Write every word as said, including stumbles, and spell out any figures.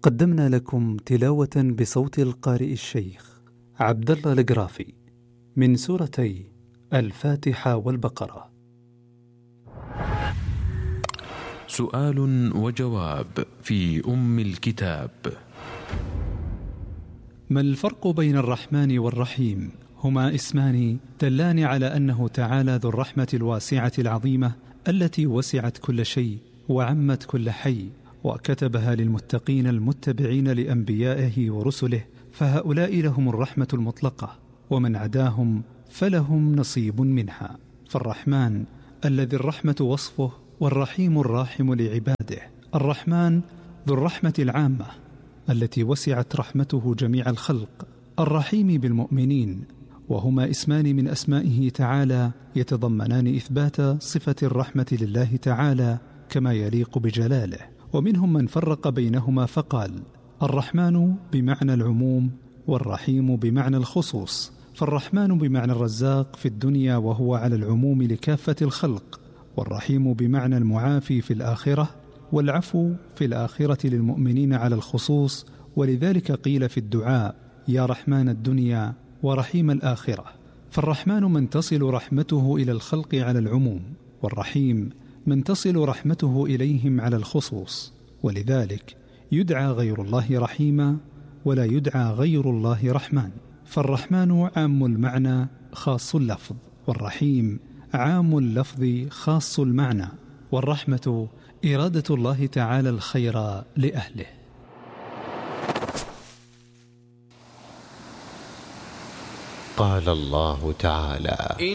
قدمنا لكم تلاوة بصوت القارئ الشيخ عبد الله القرافي من سورتي الفاتحة والبقرة. سؤال وجواب في أم الكتاب. ما الفرق بين الرحمن والرحيم؟ هما اسمان دلان على أنه تعالى ذو الرحمة الواسعة العظيمة التي وسعت كل شيء وعمت كل حي، وكتبها للمتقين المتبعين لأنبيائه ورسله، فهؤلاء لهم الرحمة المطلقة، ومن عداهم فلهم نصيب منها. فالرحمن الذي الرحمة وصفه، والرحيم الراحم لعباده. الرحمن ذو الرحمة العامة التي وسعت رحمته جميع الخلق، الرحيم بالمؤمنين، وهما اسمان من أسمائه تعالى يتضمنان إثبات صفة الرحمة لله تعالى كما يليق بجلاله. ومنهم من فرق بينهما فقال: الرحمن بمعنى العموم، والرحيم بمعنى الخصوص. فالرحمن بمعنى الرزاق في الدنيا وهو على العموم لكافة الخلق، والرحيم بمعنى المعافي في الآخرة، والعفو في الآخرة للمؤمنين على الخصوص. ولذلك قيل في الدعاء: يا رحمن الدنيا ورحيم الآخرة. فالرحمن من تصل رحمته إلى الخلق على العموم، والرحيم من تصل رحمته إليهم على الخصوص. ولذلك يدعى غير الله رحيما ولا يدعى غير الله رحمن. فالرحمن عام المعنى خاص اللفظ، والرحيم عام اللفظ خاص المعنى. والرحمة إرادة الله تعالى الخير لأهله. قال الله تعالى: